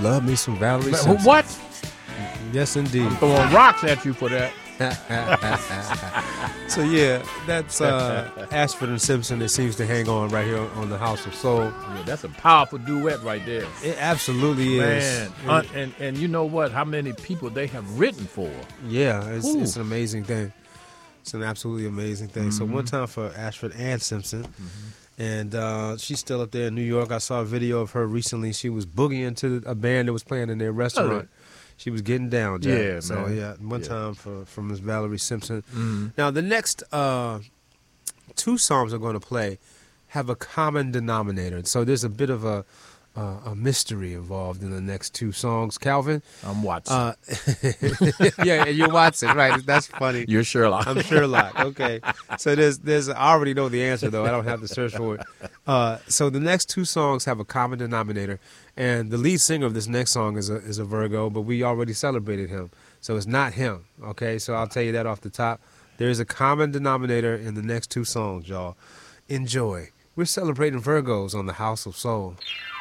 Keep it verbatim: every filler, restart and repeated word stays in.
love me some Valerie Man, Simpson. what? Yes, indeed. I'm throwing rocks at you for that. So yeah, that's uh, Ashford and Simpson that seems to hang on right here on the House of Soul. Yeah, that's a powerful duet right there. It absolutely is. Man, uh, and and you know what? How many people they have written for? Yeah, it's, Ooh. it's an amazing thing. It's an absolutely amazing thing. Mm-hmm. So one time for Ashford and Simpson, mm-hmm. and uh, she's still up there in New York. I saw a video of her recently. She was boogieing to a band that was playing in their restaurant. She was getting down, Jack. Yeah, so, man. yeah, one Yeah. time for, for Miss Valerie Simpson. Mm-hmm. Now, the next uh, two songs I'm going to play have a common denominator. So there's a bit of a uh, a mystery involved in the next two songs. Calvin? I'm Watson. Uh, yeah, you're Watson, right. That's funny. You're Sherlock. I'm Sherlock. Okay. So there's, there's, I already know the answer, though. I don't have to search for it. Uh, so the next two songs have a common denominator. And the lead singer of this next song is a is a Virgo, but we already celebrated him. So it's not him, okay? So I'll tell you that off the top. There is a common denominator in the next two songs, y'all. Enjoy. We're celebrating Virgos on the House of Soul.